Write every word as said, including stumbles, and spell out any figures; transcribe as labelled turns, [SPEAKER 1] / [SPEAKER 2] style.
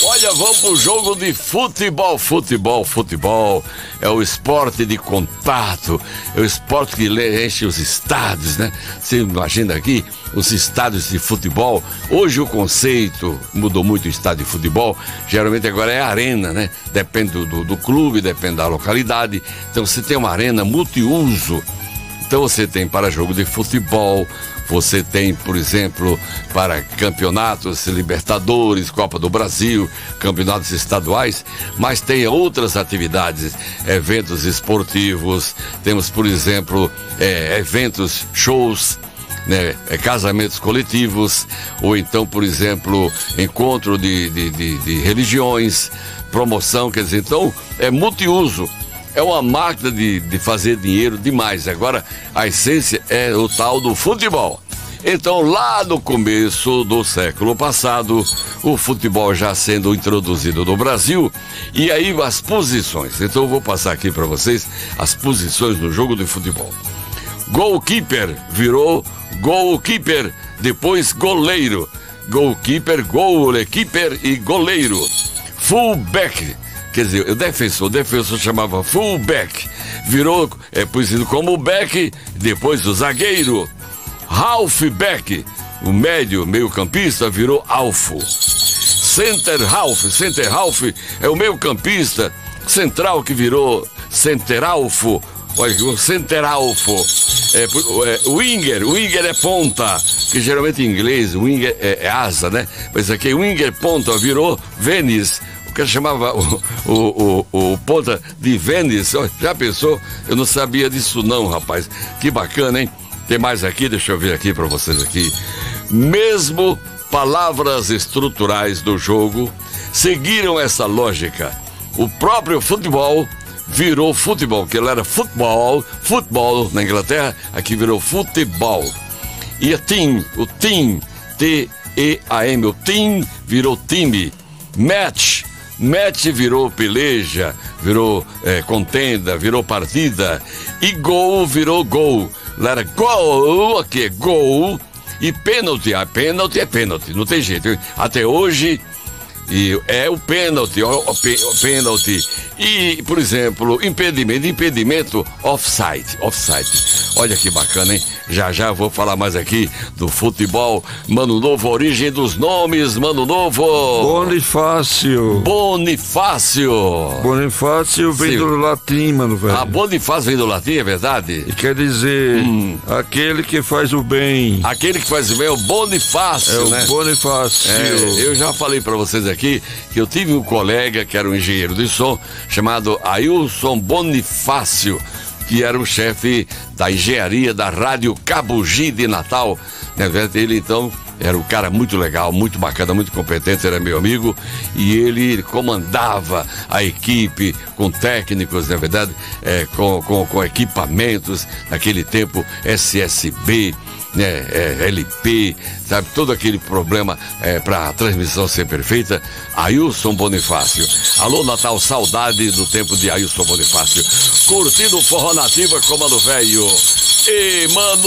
[SPEAKER 1] Olha, vamos pro jogo de futebol, futebol, futebol. É o esporte de contato, é o esporte que enche os estádios, né? Você imagina aqui, os estádios de futebol. Hoje o conceito mudou muito, o estádio de futebol. Geralmente agora é arena, né? Depende do, do, do clube, depende da localidade. Então você tem uma arena multiuso. Então você tem para jogo de futebol, você tem, por exemplo, para campeonatos, Libertadores, Copa do Brasil, campeonatos estaduais, mas tem outras atividades, eventos esportivos, temos, por exemplo, é, eventos, shows, né, é, casamentos coletivos, ou então, por exemplo, encontro de, de, de, de religiões, promoção, quer dizer, então é multiuso. É uma máquina de, de fazer dinheiro demais. Agora, a essência é o tal do futebol. Então, lá no começo do século passado, o futebol já sendo introduzido no Brasil, e aí as posições. Então, eu vou passar aqui para vocês as posições no jogo de futebol. Goalkeeper virou goalkeeper, depois goleiro. Goalkeeper, goalkeeper e goleiro. Fullback. Quer dizer, o defensor, o defensor chamava fullback, virou, é conhecido como back, depois o zagueiro. Halfback, o médio, meio campista, virou alfo. Center half, center half é o meio campista, central que virou centeralfo, olha, o centeralfo. É, é, winger, winger é ponta, que geralmente em inglês, winger é, é asa, né? Mas aqui winger ponta virou Vênice. O que chamava o, o, o, o ponta de Vênice. Já pensou? Eu não sabia disso não, rapaz. Que bacana, hein? Tem mais aqui, deixa eu ver aqui para vocês aqui. Mesmo palavras estruturais do jogo seguiram essa lógica. O próprio futebol virou futebol, que ele era futebol, futebol na Inglaterra, aqui virou futebol. E a team, o team, T E A M, o team virou time. Match, match virou peleja, virou é, contenda, virou partida. E gol virou gol. Lá era gol, aqui é gol. E pênalti, a pênalti é pênalti, não tem jeito. Até hoje e é o pênalti, o, o, o pênalti. E, por exemplo, impedimento, impedimento, offside, offside. Olha que bacana, hein? Já já vou falar mais aqui do futebol. Mano Novo, origem dos nomes, Mano Novo.
[SPEAKER 2] Bonifácio.
[SPEAKER 1] Bonifácio.
[SPEAKER 2] Bonifácio vem Sim. do latim, mano, velho.
[SPEAKER 1] Ah, Bonifácio vem do latim, é verdade?
[SPEAKER 2] E quer dizer, hum. aquele que faz o bem.
[SPEAKER 1] Aquele que faz o bem é o Bonifácio,
[SPEAKER 2] é
[SPEAKER 1] né?
[SPEAKER 2] É o Bonifácio.
[SPEAKER 1] É, eu já falei pra vocês aqui que eu tive um colega que era um engenheiro de som chamado Ailson Bonifácio, que era o chefe da engenharia da Rádio Cabugi de Natal. Ele, então, era um cara muito legal, muito bacana, muito competente, era meu amigo, e ele comandava a equipe com técnicos, na verdade, é, com, com, com equipamentos, naquele tempo S S B, né, é, L P, sabe, todo aquele problema é, para a transmissão ser perfeita. Ailson Bonifácio. Alô, Natal, saudade do tempo de Ailson Bonifácio. Curtindo o forró nativa, comando velho. E, mano.